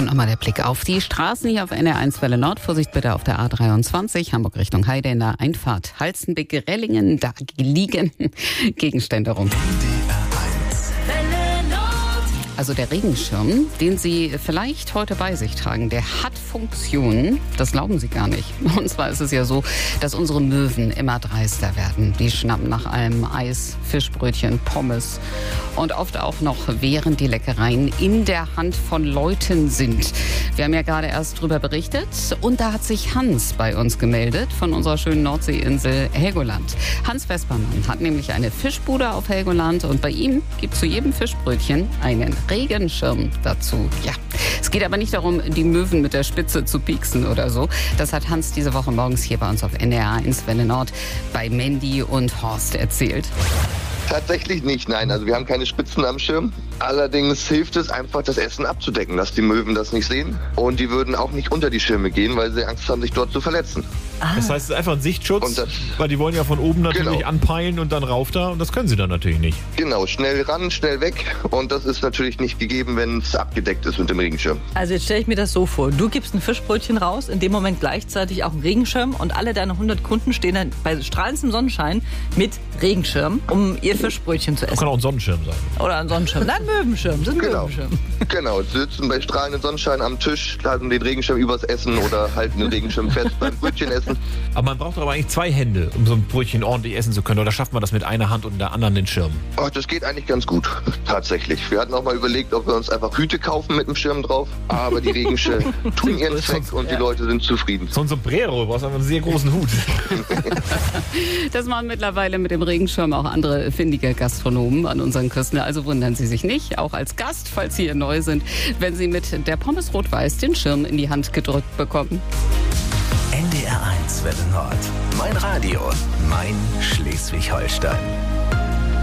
Und nochmal der Blick auf die Straßen hier auf NR1 Welle Nord. Vorsicht bitte auf der A23, Hamburg Richtung Heide in der Einfahrt. Halstenbek-Rellingen, da liegen Gegenstände rum. Also der Regenschirm, den Sie vielleicht heute bei sich tragen, der hat Funktionen, das glauben Sie gar nicht. Und zwar ist es ja so, dass unsere Möwen immer dreister werden. Die schnappen nach allem Eis, Fischbrötchen, Pommes und oft auch noch, während die Leckereien in der Hand von Leuten sind. Wir haben ja gerade erst drüber berichtet und da hat sich Hans bei uns gemeldet von unserer schönen Nordseeinsel Helgoland. Hans Vespermann hat nämlich eine Fischbude auf Helgoland und bei ihm gibt es zu jedem Fischbrötchen einen Regenschirm dazu. Ja, es geht aber nicht darum, die Möwen mit der Spitze zu pieksen oder so. Das hat Hans diese Woche morgens hier bei uns auf NR1 Welle Nord bei Mandy und Horst erzählt. Tatsächlich nicht, nein. Also wir haben keine Spitzen am Schirm. Allerdings hilft es einfach, das Essen abzudecken, dass die Möwen das nicht sehen. Und die würden auch nicht unter die Schirme gehen, weil sie Angst haben, sich dort zu verletzen. Das heißt, es ist einfach ein Sichtschutz, weil die wollen ja von oben natürlich anpeilen und dann rauf da. Und das können sie dann natürlich nicht. Genau, schnell ran, schnell weg. Und das ist natürlich nicht gegeben, wenn es abgedeckt ist mit dem Regenschirm. Also jetzt stelle ich mir das so vor. Du gibst ein Fischbrötchen raus, in dem Moment gleichzeitig auch einen Regenschirm. Und alle deine 100 Kunden stehen dann bei strahlendem Sonnenschein mit Regenschirm, um ihr Fischbrötchen zu essen. Kann auch ein Sonnenschirm sein. Oder ein Sonnenschirm. Nein, Möwenschirm. Das ist ein Möwenschirm. Genau, sie sitzen bei strahlendem Sonnenschein am Tisch, halten den Regenschirm übers Essen oder halten den Regenschirm fest beim Brötchen essen. Aber man braucht aber eigentlich 2 Hände, um so ein Brötchen ordentlich essen zu können. Oder schafft man das mit einer Hand und in der anderen den Schirm? Ach, das geht eigentlich ganz gut, tatsächlich. Wir hatten auch mal überlegt, ob wir uns einfach Hüte kaufen mit dem Schirm drauf. Aber die Regenschirme tun ihren Zweck und die Leute sind zufrieden. So ein Sombrero, du brauchst einfach einen sehr großen Hut. Das machen mittlerweile mit dem Regenschirm auch andere findige Gastronomen an unseren Küsten. Also wundern Sie sich nicht, auch als Gast, falls Sie hier neu sind, wenn Sie mit der Pommes Rot-Weiß den Schirm in die Hand gedrückt bekommen. NDR1 Welle Nord. Mein Radio, mein Schleswig-Holstein.